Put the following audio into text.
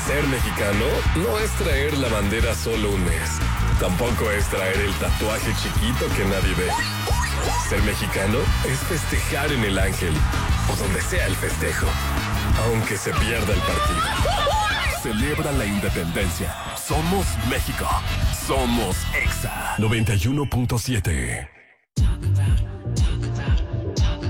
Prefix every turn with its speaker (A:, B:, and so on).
A: Ser mexicano no es traer la bandera solo un mes. Tampoco es traer el tatuaje chiquito que nadie ve. Ser mexicano es festejar en el Ángel o donde sea el festejo, aunque se pierda el partido.
B: Celebra la independencia. Somos México. Somos EXA 91.7.